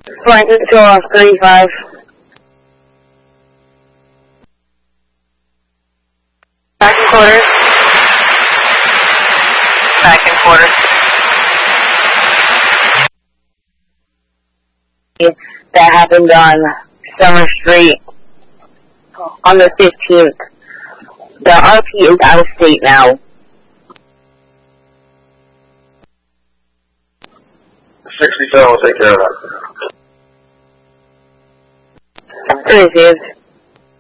Flight control 35. Back in quarters. Back in quarters. That happened on Summer Street on the 15th. The RP is out of state now. 67 will take care of that. Received.